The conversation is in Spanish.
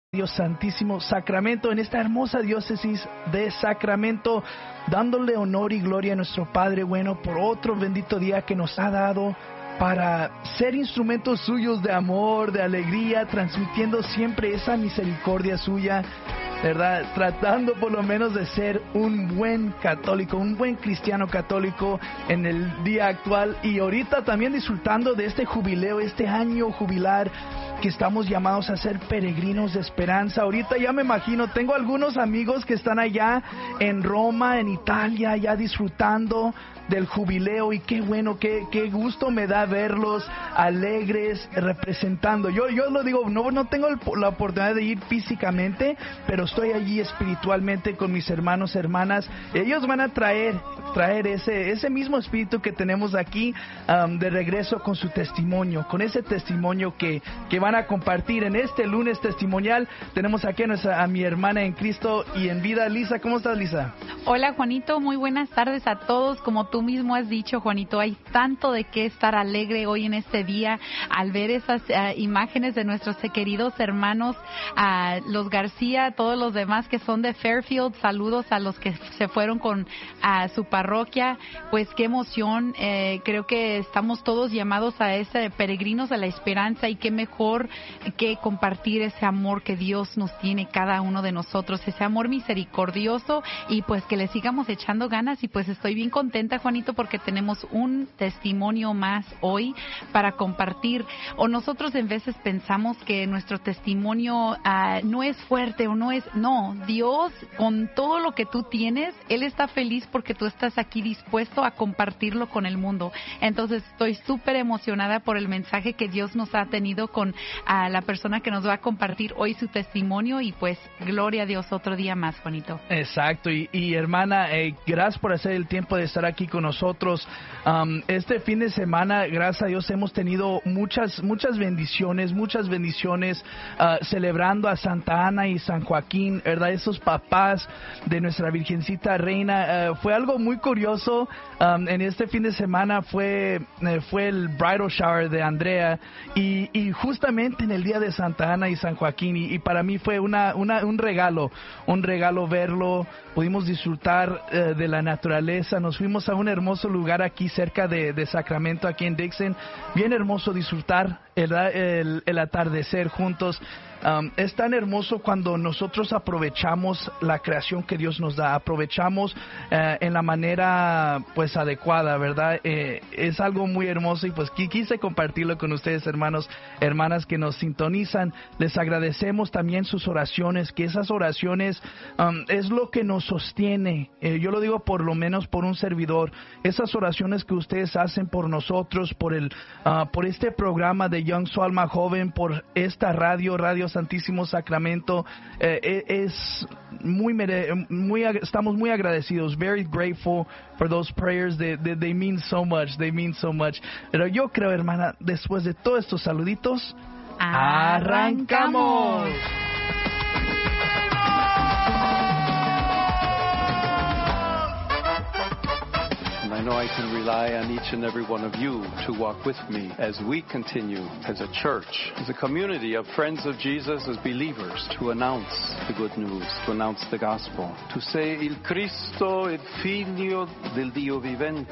Dios Santísimo Sacramento, en esta hermosa diócesis de Sacramento, dándole honor y gloria a nuestro Padre bueno por otro bendito día que nos ha dado para ser instrumentos suyos de amor, de alegría, transmitiendo siempre esa misericordia suya, ¿verdad? Tratando por lo menos de ser un buen católico, un buen cristiano católico en el día actual, y ahorita también disfrutando de este jubileo, este año jubilar que estamos llamados a ser peregrinos de esperanza. Ahorita ya me imagino, tengo algunos amigos que están allá en Roma, en Italia, ya disfrutando del jubileo, y qué bueno, qué gusto me da verlos alegres, representando. Yo lo digo, no tengo la oportunidad de ir físicamente, pero estoy allí espiritualmente con mis hermanos, hermanas. Ellos van a traer ese mismo espíritu que tenemos aquí de regreso con su testimonio, con ese testimonio que van a compartir en este lunes testimonial. Tenemos aquí a mi hermana en Cristo y en vida, Lisa. ¿Cómo estás, Lisa? Hola, Juanito, muy buenas tardes a todos. Como tú mismo has dicho, Juanito, hay tanto de qué estar alegre hoy en este día al ver esas imágenes de nuestros queridos hermanos, los García, todos los demás que son de Fairfield. Saludos a los que se fueron con su parroquia. Pues qué emoción. Creo que estamos todos llamados a ese peregrinos de la esperanza, y qué mejor que compartir ese amor que Dios nos tiene cada uno de nosotros, ese amor misericordioso, y pues que le sigamos echando ganas. Y pues estoy bien contenta, Juanito, porque tenemos un testimonio más hoy para compartir. O nosotros en veces pensamos que nuestro testimonio no es fuerte, o no, Dios, con todo lo que tú tienes, Él está feliz porque tú estás aquí dispuesto a compartirlo con el mundo. Entonces estoy súper emocionada por el mensaje que Dios nos ha tenido con la persona que nos va a compartir hoy su testimonio, y pues gloria a Dios, otro día más, Juanito. Exacto, y hermana, gracias por hacer el tiempo de estar aquí con nosotros. Este fin de semana, gracias a Dios, hemos tenido muchas bendiciones, celebrando a Santa Ana y San Joaquín, ¿verdad? Esos papás de nuestra Virgencita Reina. Fue algo muy curioso. En este fin de semana fue el bridal shower de Andrea, y justamente en el día de Santa Ana y San Joaquín, y para mí fue un regalo verlo. Pudimos disfrutar de la naturaleza. Nos fuimos a un hermoso lugar aquí cerca de Sacramento, aquí en Dixon. Bien hermoso disfrutar el atardecer juntos. Es tan hermoso cuando nosotros aprovechamos la creación que Dios nos da, aprovechamos en la manera pues adecuada, ¿verdad? Es algo muy hermoso, y pues quise compartirlo con ustedes, hermanos, hermanas que nos sintonizan. Les agradecemos también sus oraciones, que esas oraciones es lo que nos sostiene. Yo lo digo por lo menos por un servidor. Esas oraciones que ustedes hacen por nosotros, por este programa de Young Su Alma Joven, por esta Radio Santísimo Sacramento, estamos muy agradecidos, very grateful for those prayers. They mean so much, Pero yo creo, hermana, después de todos estos saluditos, ¡arrancamos! I know I can rely on each and every one of you to walk with me as we continue as a church, as a community of friends of Jesus, as believers, to announce the good news, to announce the gospel, to say, Il Cristo, il Figlio del Dio vivente.